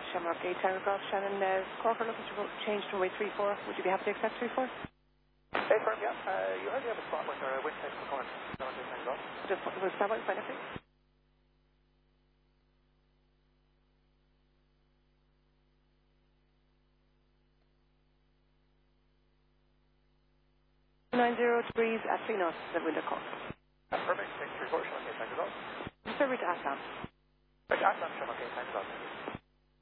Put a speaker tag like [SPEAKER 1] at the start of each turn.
[SPEAKER 1] Shamrock 8 Tower Golf. Shannon, Cork are looking to change to runway 34. Would you be happy to accept 34?
[SPEAKER 2] Hey, firm, yeah. You already have a spot with our wind technical corner.
[SPEAKER 1] Just was that one fine, I think? degrees at 3 knots, the window Cork.
[SPEAKER 2] Perfect. Thanks for your report, Shamrock 8 Tower Golf.
[SPEAKER 1] Survey to Assam.
[SPEAKER 2] Right, Assam, Shamrock 8 Tower Golf.